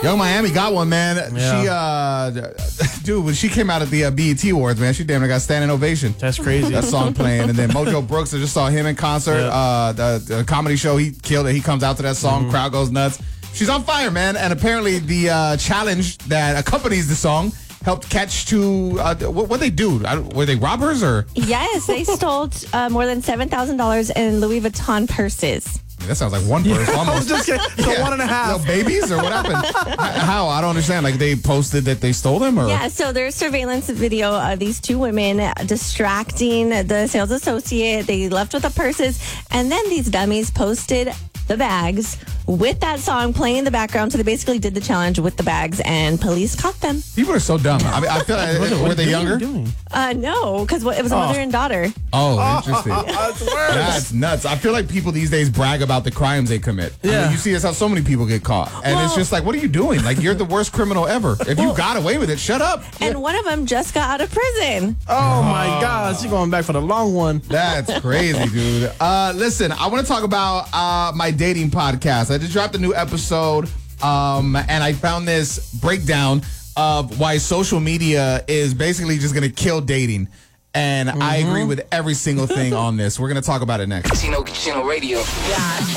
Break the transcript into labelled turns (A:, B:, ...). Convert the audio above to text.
A: Young Miami got one, man. She, dude, when she came out at the BET Awards, man, she damn near got standing ovation.
B: That's crazy.
A: That song playing. And then Mojo Brooks, I just saw him in concert. The comedy show, he killed it. He comes out to that song, crowd goes nuts. She's on fire, man. And apparently the challenge that accompanies the song helped catch two, what they do? Were they robbers or?
C: Yes, they stole more than $7,000 in Louis Vuitton purses.
A: That sounds like one purse almost.
B: I was just kidding. So 1.5.
A: Little babies or what happened? How? I don't understand. Like they posted that they stole them or?
C: Yeah, so there's surveillance video of these two women distracting the sales associate. They left with the purses. And then these dummies posted the bags with that song playing in the background. So they basically did the challenge with the bags and police caught them.
A: People are so dumb. I mean, I feel like, were they younger?
C: No, because it was a mother and daughter.
A: Oh, interesting.
B: That's worse.
A: That's nuts. I feel like people these days brag about the crimes they commit. I mean, you see this how so many people get caught. And it's just like, what are you doing? Like, you're the worst criminal ever. If you got away with it, shut up.
C: And one of them just got out of prison.
B: Oh, my God. She's going back for the long one.
A: That's crazy, dude. Listen, I want to talk about my dating podcast. I just dropped a new episode, and I found this breakdown of why social media is basically just going to kill dating. And I agree with every single thing on this. We're going to talk about it next.
D: Chino Radio.
C: Yeah.